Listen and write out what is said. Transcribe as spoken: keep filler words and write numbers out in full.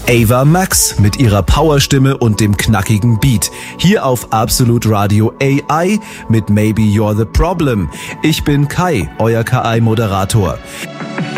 Ava Max mit ihrer Powerstimme und dem knackigen Beat. Hier auf Absolute Radio A I mit Maybe You're the Problem. Ich bin Kai, euer K I-Moderator.